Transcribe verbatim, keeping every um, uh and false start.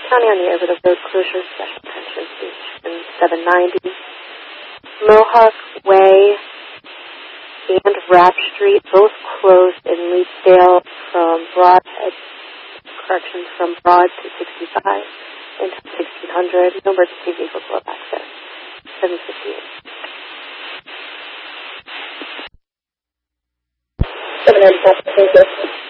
County on the over-the-road closure special attention station seven ninety. Mohawk Way and Rapp Street, both closed in Leetsdale from Broadhead, correction, from Broad to sixty-five into sixteen hundred. No emergency vehicles will have access. seven fifty-eight. seven ninety-five, thank you.